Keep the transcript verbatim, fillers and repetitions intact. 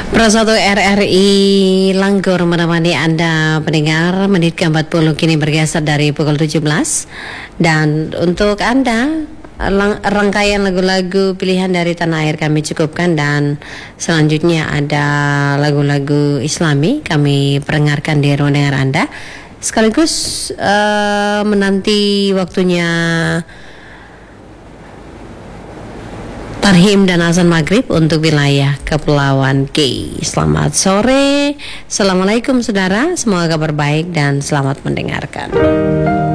Persatu R R I Langgur menemani Anda pendengar menit ke empat puluh kini bergeser dari pukul tujuh belas. Dan untuk Anda lang- rangkaian lagu-lagu pilihan dari tanah air kami cukupkan, dan selanjutnya ada lagu-lagu Islami kami perengarkan di ruang dengar Anda. Sekaligus uh, menanti waktunya Tarhim dan azan maghrib untuk wilayah Kepulauan K. Selamat sore, assalamualaikum saudara, semoga kabar baik dan selamat mendengarkan.